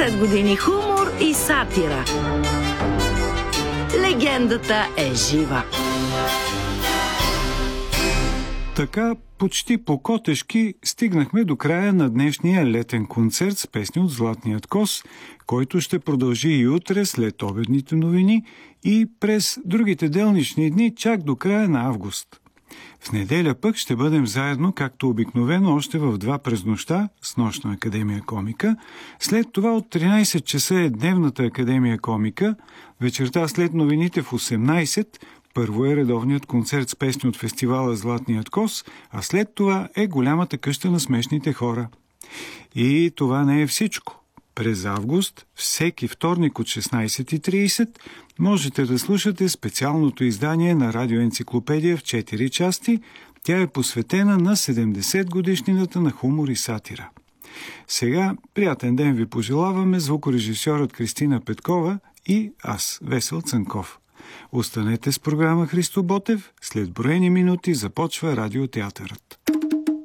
70 години хумор и сатира. Легендата е жива. Така, почти по-котешки стигнахме до края на днешния летен концерт с песни от Златният кос, който ще продължи и утре след обедните новини и през другите делнични дни чак до края на август. В неделя пък ще бъдем заедно, както обикновено, още в 2 през нощта с Нощна академия комика. След това от 13 часа е Дневната академия комика, вечерта след новините в 18 първо е редовният концерт с песни от фестивала Златният кос, а след това е Голямата къща на смешните хора. И това не е всичко. През август, всеки вторник от 16:30, можете да слушате специалното издание на радиоенциклопедия в 4 части. Тя е посветена на 70 годишнината на хумор и сатира. Сега приятен ден ви пожелаваме звукорежисьорът Кристина Петкова и аз, Весел Цанков. Останете с програма Христо Ботев. След броени минути започва радиотеатърът.